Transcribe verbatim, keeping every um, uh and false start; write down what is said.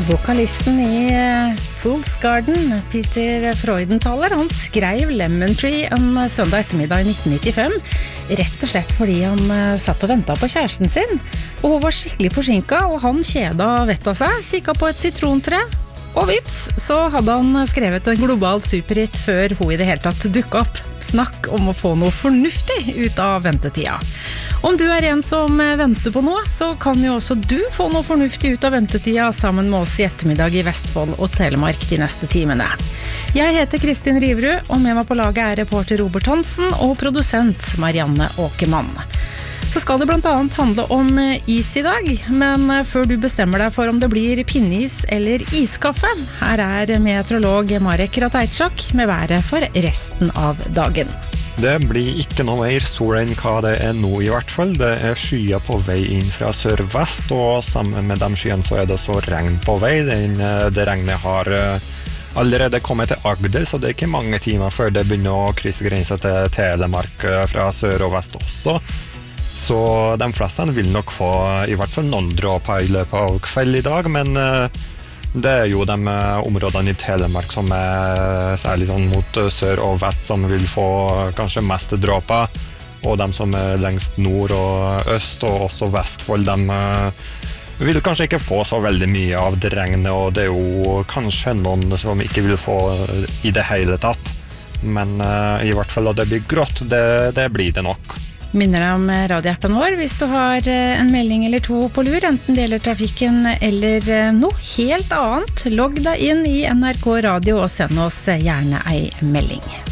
Vokalisten i Fool's Garden, Peter Freudenthaler, han skrev Lemon Tree en søndag ettermiddag i nitten nittifem, rett og slett fordi han satt og ventet på kjæresten sin, og hun var skikkelig forsinket, og han kjeda vettet av seg, kikket på et sitrontre, og vips, så hadde han skrevet en global superhit før hun i det hele tatt dukket opp. Snakk om å få noe fornuftig ut av ventetida. Om du er en som venter på noe, så kan jo også du få noe fornuftig ut av ventetida sammen med oss i ettermiddag i Vestfold og Telemark de neste timene. Jeg heter Kristin Riverud, og med meg på laget er reporter Robert Hansen og produsent Marianne Åkermann. Så skal det blant annet handle om is i dag, men før du bestemmer deg for om det blir pinneis eller iskaffe, her er meteorolog Marek Ratajczak med været for resten av dagen. Det blir ikke noe mer sol enn hva det er nå i hvert fall. Det er skyer på vei inn fra sør-vest, og sammen med de skyene så er det så regn på vei. Den, det regnet har allerede kommet til Agder, så det er ikke mange timer før det begynner å krysse grenser til Telemark fra sør og vest også. Så de fleste vil nok få i hvert fall noen dråper i løpet av kveld i dag, men det er jo de områdene i Telemark som er særlig sånn mot sør og vest som vil få kanskje mest dråper, og de som er lengst nord og øst og også Vestfold, de vil kanskje ikke få så veldig mye av det regnet, og det er jo kanskje noen som ikke vil få i det hele tatt, men i hvert fall at det blir grått, det, det blir det nok. Minner deg om radioappen vår hvis du har en melding eller to på lur, enten det gjelder trafikken eller noe helt annet. Logg deg inn i N R K Radio og send oss gjerne ei melding.